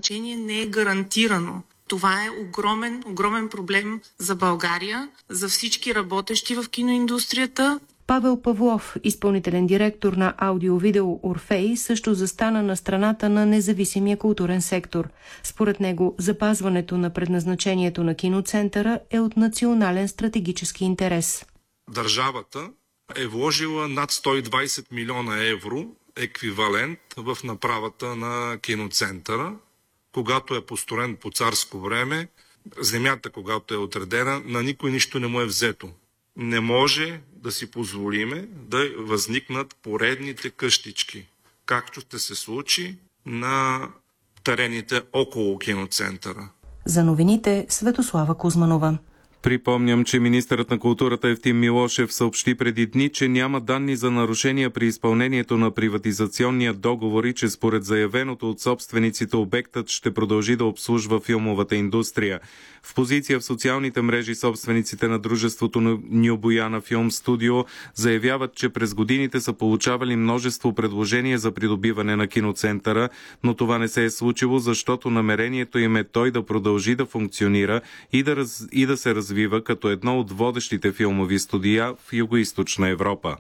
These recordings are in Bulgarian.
предназначение не е гарантирано. Това е огромен проблем за България, за всички работещи в киноиндустрията. Павел Павлов, изпълнителен директор на аудио-видео Орфей, също застана на страната на независимия културен сектор. Според него, запазването на предназначението на киноцентъра е от национален стратегически интерес. Държавата е вложила над 120 милиона евро еквивалент в направата на киноцентъра. Когато е построен по царско време, земята, когато е отредена, на никой нищо не му е взето. Не може да си позволиме да възникнат поредните къщички, както ще се случи на терените около киноцентъра. За новините Светослава Кузманова. Припомням, че министърът на културата Евтим Милошев съобщи преди дни, че няма данни за нарушения при изпълнението на приватизационния договор и че според заявеното от собствениците обектът ще продължи да обслужва филмовата индустрия. В позиция в социалните мрежи собствениците на дружеството на Ню Бояна Филм Студио заявяват, че през годините са получавали множество предложения за придобиване на киноцентъра, но това не се е случило, защото намерението им е той да продължи да функционира и да се развива като едно от водещите филмови студия в Югоизточна Европа.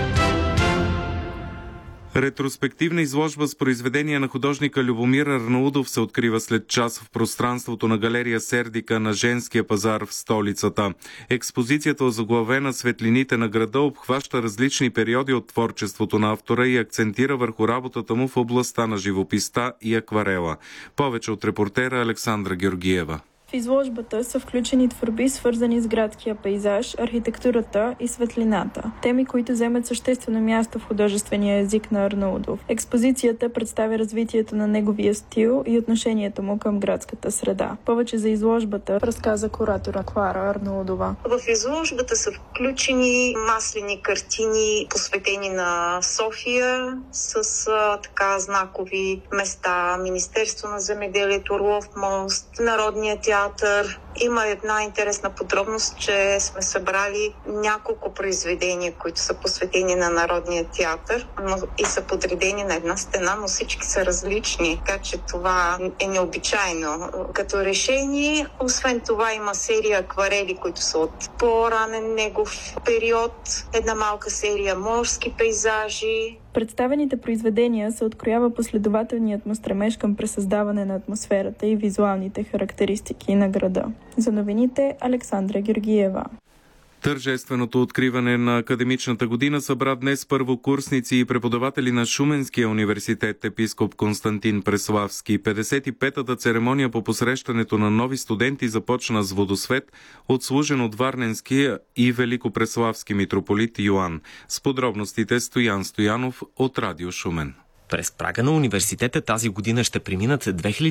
Ретроспективна изложба с произведения на художника Любомир Арнаудов се открива след час в пространството на галерия Сердика на Женския пазар в столицата. Експозицията, озаглавена "Светлините на града", обхваща различни периоди от творчеството на автора и акцентира върху работата му в областта на живописта и акварела. Повече от репортера Александра Георгиева. В изложбата са включени творби, свързани с градския пейзаж, архитектурата и светлината. Теми, които вземат съществено място в художествения език на Арнаудов. Експозицията представя развитието на неговия стил и отношението му към градската среда. Повече за изложбата разказа куратора Клара Арнаудова. В изложбата са включени маслени картини, посветени на София, с така знакови места. Министерство на земеделието, Орлов мост, Народния театър. Има една интересна подробност, че сме събрали няколко произведения, които са посветени на Народния театър, но и са подредени на една стена, но всички са различни, така че това е необичайно. Като решение, освен това има серия акварели, които са от по-ранен негов период, една малка серия морски пейзажи. Представените произведения се откроява последователният му стремеж към пресъздаване на атмосферата и визуалните характеристики на града. За новините Александра Георгиева. Тържественото откриване на академичната година събра днес първокурсници и преподаватели на Шуменския университет епископ Константин Преславски. 55-та церемония по посрещането на нови студенти започна с водосвет, отслужен от Варненския и Великопреславски митрополит Йоан. С подробностите Стоян Стоянов от Радио Шумен. През прага на университета тази година ще преминат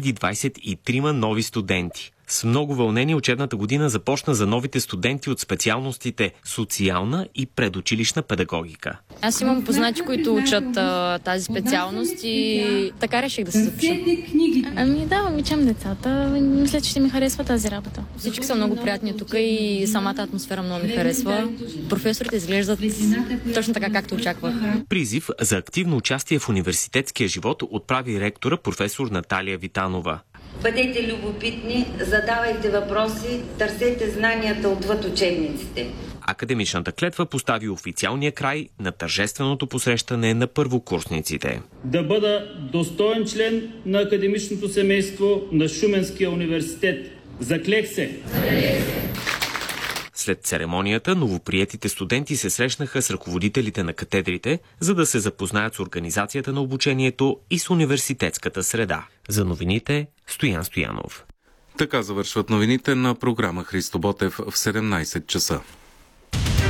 2023 нови студенти. С много вълнение учебната година започна за новите студенти от специалностите социална и предучилищна педагогика. Аз имам познати, които учат тази специалност и така реших да се запиша. Да, обичам децата. Мисля, че ще ми харесва тази работа. Всички са много приятни тук и самата атмосфера много ми харесва. Професорите изглеждат точно така, както очаквах. Призив за активно участие в университетския живот отправи ректора професор Наталия Витанова. Бъдете любопитни, задавайте въпроси, търсете знанията отвъд учебниците. Академичната клетва постави официалния край на тържественото посрещане на първокурсниците. Да бъда достоен член на академичното семейство на Шуменския университет. Заклех се! След церемонията, новоприетите студенти се срещнаха с ръководителите на катедрите, за да се запознаят с организацията на обучението и с университетската среда. За новините Стоян Стоянов. Така завършват новините на програма Христо Ботев в 17 часа.